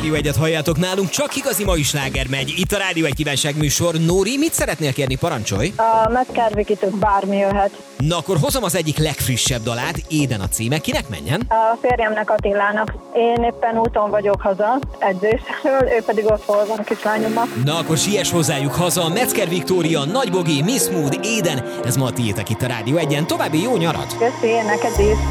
Rádió 1-et halljátok nálunk, csak igazi mai sláger megy. Itt a Rádió 1 kívánságműsor. Nóri, mit szeretnél kérni, parancsolj? A Metker Vikitől bármi jöhet. Na akkor hozom az egyik legfrissebb dalát, Éden a címe, kinek menjen? A férjemnek, Attilának. Én éppen úton vagyok haza edzésről, ő pedig ott hol van a kislányommal. Na akkor siess hozzájuk haza, Metzger Viktória, Nagy Bogi, Miss Mood, Éden, ez ma a tiétek itt a Rádió 1-en. További jó nyarat! Köszi, neked is!